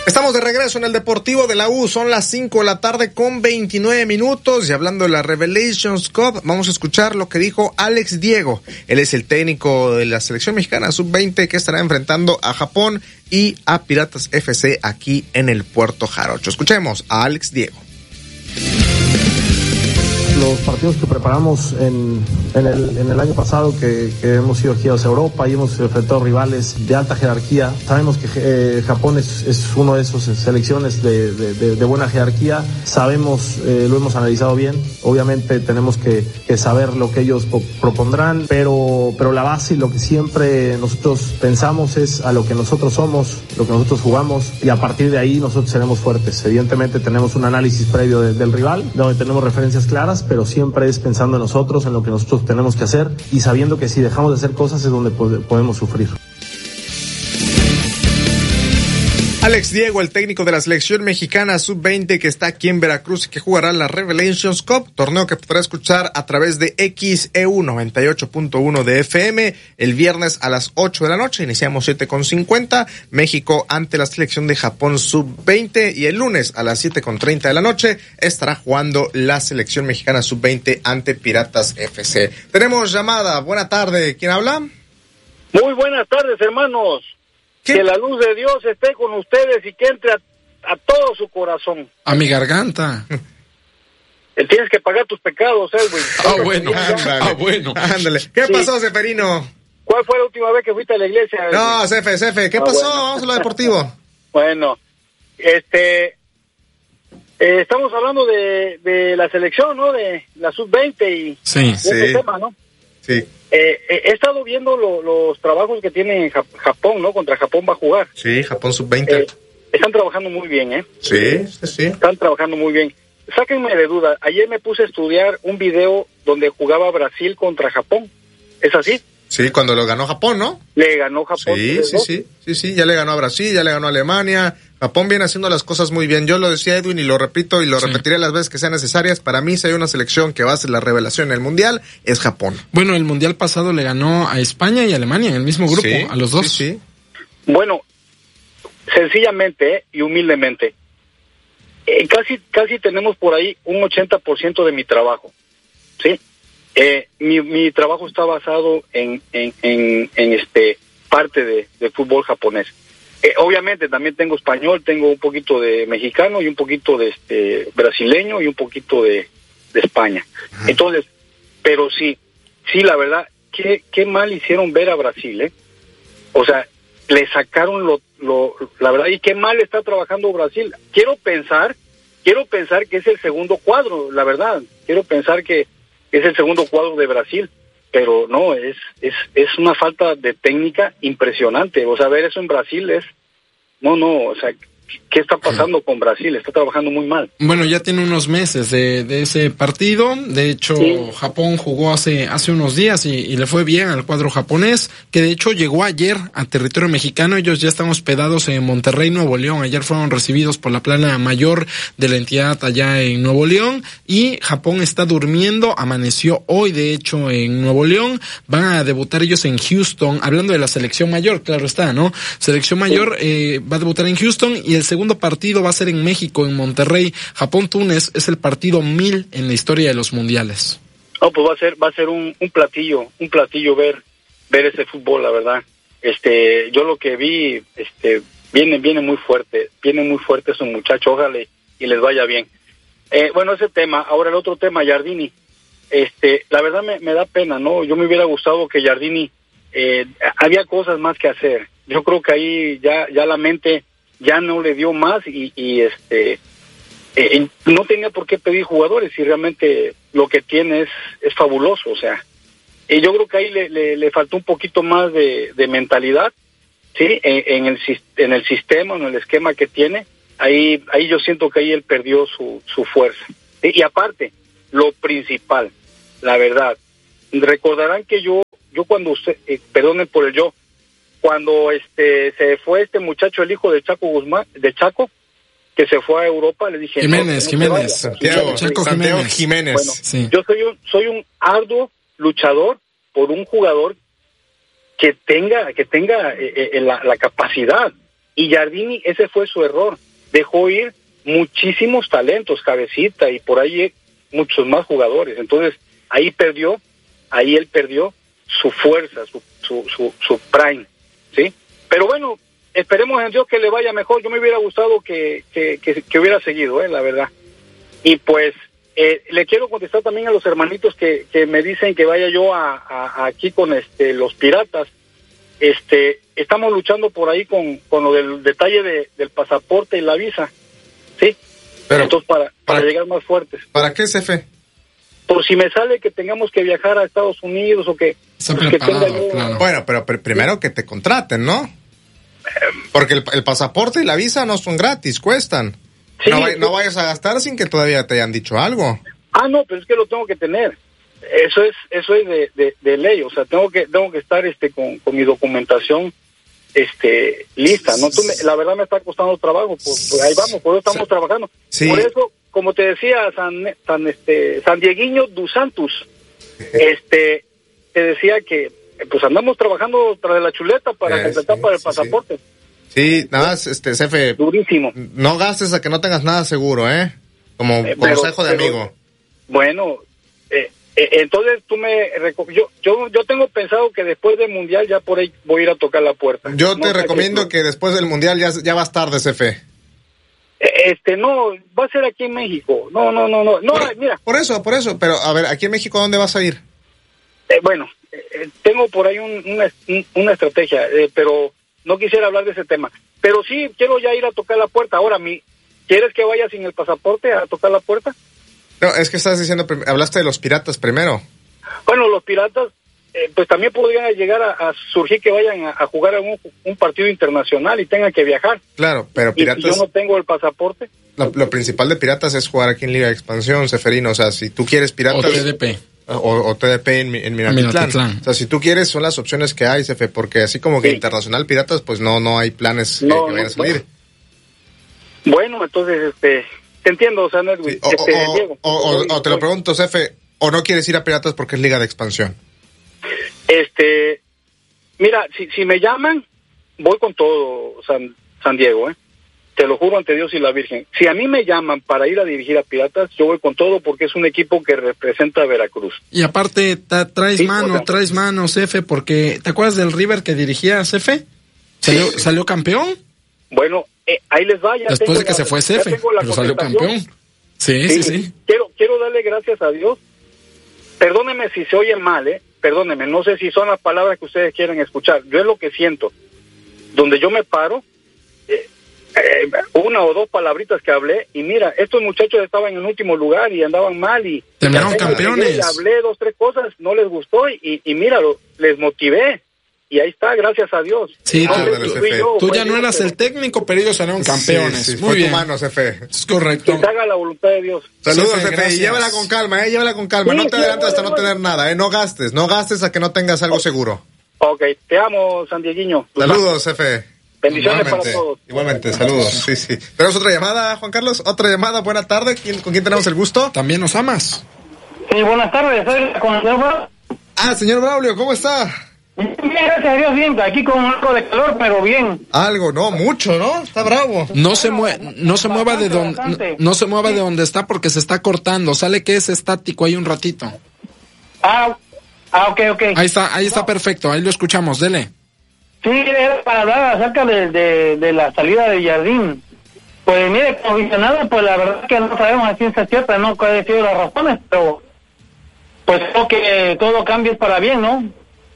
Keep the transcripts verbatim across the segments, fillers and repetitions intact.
Estamos de regreso en el Deportivo de la U, son las cinco de la tarde con veintinueve minutos y hablando de la Revelations Cup, vamos a escuchar lo que dijo Alex Diego. Él es el técnico de la selección mexicana sub veinte que estará enfrentando a Japón y a Piratas F C aquí en el Puerto Jarocho. Escuchemos a Alex Diego. Los partidos que preparamos en, en, el, en el año pasado, que, que hemos ido giros a Europa y hemos enfrentado rivales de alta jerarquía. Sabemos que eh, Japón es, es uno de esos selecciones de, de, de, de buena jerarquía. Sabemos, eh, lo hemos analizado bien. Obviamente tenemos que, que saber lo que ellos po- propondrán, pero, pero la base y lo que siempre nosotros pensamos es a lo que nosotros somos, lo que nosotros jugamos, y a partir de ahí nosotros seremos fuertes. Evidentemente tenemos un análisis previo de, del rival, donde tenemos referencias claras, pero siempre es pensando en nosotros, en lo que nosotros tenemos que hacer y sabiendo que si dejamos de hacer cosas es donde podemos sufrir. Alex Diego, el técnico de la selección mexicana sub veinte que está aquí en Veracruz y que jugará la Revelations Cup, torneo que podrá escuchar a través de X E U noventa y ocho punto uno de F M el viernes a las ocho de la noche. Iniciamos siete con cincuenta, México ante la selección de Japón sub veinte, y el lunes a las siete con treinta de la noche estará jugando la selección mexicana sub veinte ante Piratas F C. Tenemos llamada, buena tarde, ¿quién habla? Muy buenas tardes, hermanos. ¿Qué? Que la luz de Dios esté con ustedes y que entre a, a todo su corazón. A mi garganta. Tienes que pagar tus pecados, eh, güey. Ah, bueno, ah, bueno. Ándale. ¿Qué sí. pasó, Seferino? ¿Cuál fue la última vez que fuiste a la iglesia? No, Cefe, Cefe, ¿qué ah, pasó? Bueno. Vamos a lo deportivo. Bueno, este... Eh, estamos hablando de, de la selección, ¿no? De la sub veinte y... Sí, de sí. Ese tema, ¿no? Sí. Eh, eh, he estado viendo lo, los trabajos que tiene Japón, ¿no? Contra Japón va a jugar. Sí, Japón sub veinte. Eh, están trabajando muy bien, ¿eh? Sí, sí, sí. Están trabajando muy bien. Sáquenme de duda. Ayer me puse a estudiar un video donde jugaba Brasil contra Japón. ¿Es así? Sí, cuando lo ganó Japón, ¿no? Le ganó Japón. Sí, sí, sí, sí, sí. Ya le ganó a Brasil, ya le ganó a Alemania. Japón viene haciendo las cosas muy bien. Yo lo decía, Edwin, y lo repito y lo sí. repetiré las veces que sean necesarias. Para mí, si hay una selección que va a ser la revelación en el Mundial, es Japón. Bueno, el Mundial pasado le ganó a España y a Alemania en el mismo grupo, sí, a los dos. Sí, sí. Bueno, sencillamente eh, y humildemente, eh, casi casi tenemos por ahí un ochenta por ciento de mi trabajo, ¿sí? Eh, mi, mi trabajo está basado en, en, en, en este parte de, de fútbol japonés. Eh, obviamente también tengo español, tengo un poquito de mexicano y un poquito de este brasileño y un poquito de, de España. Ajá. Entonces, pero sí, sí, la verdad, qué, qué mal hicieron ver a Brasil, ¿eh? O sea, le sacaron lo, lo, la verdad, y qué mal está trabajando Brasil. Quiero pensar, quiero pensar que es el segundo cuadro, la verdad. Quiero pensar que es el segundo cuadro de Brasil, pero no, es es es una falta de técnica impresionante. O sea, ver eso en Brasil es, no, no, o sea, ¿qué está pasando con Brasil? Está trabajando muy mal. Bueno, ya tiene unos meses de, de ese partido. De hecho, sí. Japón jugó hace hace unos días y, y le fue bien al cuadro japonés, que de hecho llegó ayer a territorio mexicano. Ellos ya están hospedados en Monterrey, Nuevo León. Ayer fueron recibidos por la plana mayor de la entidad allá en Nuevo León, y Japón está durmiendo. Amaneció hoy, de hecho, en Nuevo León. Van a debutar ellos en Houston, hablando de la selección mayor, claro está, ¿no? Selección mayor eh, va a debutar en Houston, y el segundo partido va a ser en México, en Monterrey. Japón-Túnez es el partido mil en la historia de los mundiales. No, pues va a ser va a ser un, un platillo, un platillo ver ver ese fútbol, la verdad. Este, yo lo que vi, este, viene viene muy fuerte, viene muy fuerte esos muchachos, ojalá y les vaya bien. Eh, bueno, ese tema. Ahora el otro tema, Giardini. Este, la verdad me, me da pena, ¿no? Yo me hubiera gustado que Giardini, eh, había cosas más que hacer. Yo creo que ahí ya ya la mente ya no le dio más y, y este eh, no tenía por qué pedir jugadores si realmente lo que tiene es, es fabuloso. O sea, y yo creo que ahí le, le, le faltó un poquito más de, de mentalidad, sí, en, en el en el sistema, en el esquema que tiene. Ahí ahí yo siento que ahí él perdió su su fuerza. Y, y aparte, lo principal, la verdad, recordarán que yo yo cuando usted, eh, perdonen por el yo, cuando este se fue este muchacho, el hijo de Chaco Guzmán, de Chaco, que se fue a Europa, le dije Jiménez, no, no Jiménez, Santiago, Chaco Santiago Jiménez. Jiménez. Bueno, sí. yo soy un soy un arduo luchador por un jugador que tenga que tenga eh, eh, la, la capacidad, Y Giardini, ese fue su error, dejó ir muchísimos talentos, Cabecita y por ahí muchos más jugadores. Entonces ahí perdió, ahí él perdió su fuerza, su su su, su prime, ¿sí? Pero bueno, esperemos en Dios que le vaya mejor. Yo me hubiera gustado que que, que, que hubiera seguido, eh, la verdad. Y pues eh, le quiero contestar también a los hermanitos que, que me dicen que vaya yo a, a, a aquí con este los Piratas. Este, estamos luchando por ahí con, con lo del detalle de, del pasaporte y la visa, ¿sí? Pero entonces para, para, para llegar más fuertes. ¿Para qué, Cefe? Por si me sale que tengamos que viajar a Estados Unidos o que, pues, que tenga yo... Claro. Bueno, pero pr- primero que te contraten, ¿no? Porque el, el pasaporte y la visa no son gratis, cuestan. Sí, no, no vayas a gastar sin que todavía te hayan dicho algo. Ah, no, pero es que lo tengo que tener. Eso es eso es de, de, de ley, o sea, tengo que tengo que estar este con, con mi documentación este lista, ¿no? Tú me, la verdad me está costando trabajo, pues, pues ahí vamos, por eso estamos sí. trabajando. Sí. Por eso, como te decía, San, San este San Dieguiño dos Santos, este te decía que pues andamos trabajando tras de la chuleta para yes, completar sí, para el pasaporte. Sí, sí nada más, este, Cefe, durísimo. No gastes a que no tengas nada seguro, ¿eh? Como eh, consejo pero, de amigo. Pero, bueno, eh, entonces tú me yo yo yo tengo pensado que después del mundial ya por ahí voy a ir a tocar la puerta. Yo te no, recomiendo que, que después del mundial ya ya vas tarde, Cefe. Este no, va a ser aquí en México. No, no, no, no, no, por, mira. Por eso, por eso, pero a ver, aquí en México ¿dónde vas a ir? Eh, bueno, eh, tengo por ahí un, una una estrategia, eh, pero no quisiera hablar de ese tema. Pero sí quiero ya ir a tocar la puerta. Ahora, mi ¿quieres que vaya sin el pasaporte a tocar la puerta? No, es que estás diciendo, hablaste de los Piratas primero. Bueno, los Piratas, eh, pues también podrían llegar a, a surgir que vayan a, a jugar a un, un partido internacional y tengan que viajar. Claro, pero Piratas... ¿Y si yo no tengo el pasaporte? Lo, lo principal de Piratas es jugar aquí en Liga de Expansión, Seferino. O sea, si tú quieres Piratas... O T D P. O, o T D P en, en Minatitlán. O sea, si tú quieres, son las opciones que hay, Cefe, porque así como que sí. Internacional Piratas, pues no no hay planes no, que, que vayan a salir. Bueno, bueno entonces, este... Te entiendo, o sea, no es, sí, o, este, o, Diego. O, o, o te lo pregunto, Cefe, ¿o no quieres ir a Piratas porque es Liga de Expansión? Este, mira, si si me llaman, voy con todo, San, San Diego, ¿eh? Te lo juro ante Dios y la Virgen. Si a mí me llaman para ir a dirigir a Piratas, yo voy con todo porque es un equipo que representa a Veracruz. Y aparte, ta, traes sí, mano, o sea, traes mano, Cefe, porque ¿te acuerdas del River que dirigía Cefe? ¿Salió, sí. ¿Salió campeón? Bueno, eh, ahí les va. Ya después de que la, se fue Cefe, pero salió campeón. Sí, sí, sí, sí. Quiero, quiero darle gracias a Dios. Perdóneme si se oye mal, ¿eh? Perdóneme, no sé si son las palabras que ustedes quieren escuchar. Yo es lo que siento. Donde yo me paro, eh, eh, una o dos palabritas que hablé, y mira, estos muchachos estaban en último lugar y andaban mal y... Terminaron campeones. Y hablé dos, tres cosas, no les gustó y, y míralo, les motivé. Y ahí está, gracias a Dios. Sí, no, tú, tú, yo, tú ya no eras pero... el técnico, pero ellos salieron campeones. Sí, sí, muy fue bien. tu mano, Cefe. Es correcto. Que se haga la voluntad de Dios. Saludos, Cefe. Cefe y llévala con calma, eh, llévala con calma. Sí, no te sí, adelantes hasta bueno, no tener nada, eh. No gastes, no gastes a que no tengas algo seguro. Ok, te amo, San Dieguiño. Saludos, Cefe. Bendiciones para todos. Igualmente, saludos. Sí, sí. ¿Tenemos otra llamada, Juan Carlos? ¿Otra llamada? Buena tarde. ¿Quién, ¿Con quién tenemos el gusto? También nos amas. Sí, buenas tardes. Soy con el señor Braulio. Ah, señor Braulio, ¿cómo está? Bien, gracias a Dios, bien. Aquí con algo de calor, pero bien. Algo, no, mucho, ¿no? Está bravo. No se mueve, no se mueva de donde, no, no se mueva de donde está porque se está cortando. Sale que es estático ahí un ratito. Ah, ah, ok, ok. Ahí está, ahí está perfecto. Ahí lo escuchamos. Dele. Sí, era para hablar acerca de, de, de la salida de Jardín. Pues mire, como visionado, pues la verdad que no sabemos a ciencia cierta, no cuáles han sido las razones, pero pues creo que todo cambia es para bien, ¿no?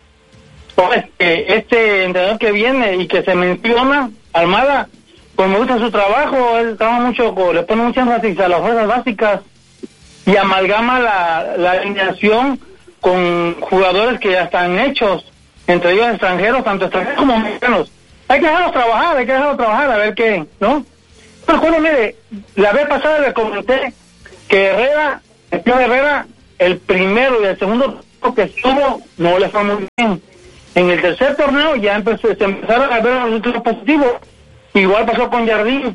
Pues que este entrenador que viene y que se menciona, Almada, pues me gusta su trabajo, él trabaja mucho, le pone mucha énfasis a las fuerzas básicas y amalgama la, la alineación con jugadores que ya están hechos, entre ellos extranjeros, tanto extranjeros como mexicanos. Hay que dejarlos trabajar, hay que dejarlos trabajar, a ver qué, ¿no? Pero bueno, mire, la vez pasada le comenté que Herrera, el tío Herrera, el primero y el segundo que estuvo, no le fue muy bien. En el tercer torneo ya empezó, se empezaron a ver los resultados positivos. Igual pasó con Jardín.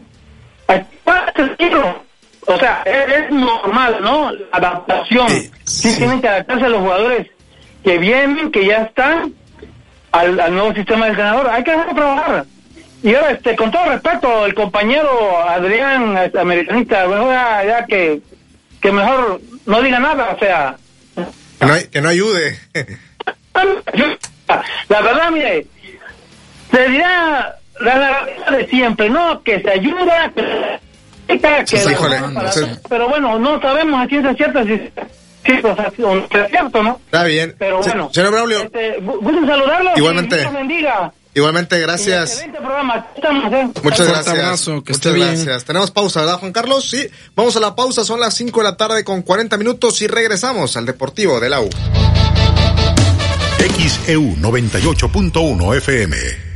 O sea, es, es normal, ¿no? La adaptación. Sí, sí. Sí tienen que adaptarse a los jugadores que vienen, que ya están al, al nuevo sistema del entrenador. Hay que dejarlo trabajar. y ahora, este, con todo respeto, el compañero Adrián, este, americanista, bueno, ya, ya que, que mejor no diga nada, o sea... Que no, que no ayude. La verdad, mire, se dirá la narrativa de siempre, ¿no? Que se ayuda, que... que sí, híjole, para, sí. Pero bueno, no sabemos a ciencia cierta si... Sí, o sea, es cierto, ¿no? Está bien. Pero bueno, señor Braulio, este, gusto saludarlo. Igualmente. Dios bendiga. Igualmente, gracias. Excelente programa. Estamos, ¿eh? Muchas Fuerte gracias. abrazo, que Muchas esté bien. gracias. Tenemos pausa, ¿verdad, Juan Carlos? Sí. Vamos a la pausa, son las cinco de la tarde con cuarenta minutos y regresamos al Deportivo de la U. X E U noventa y ocho punto uno F M.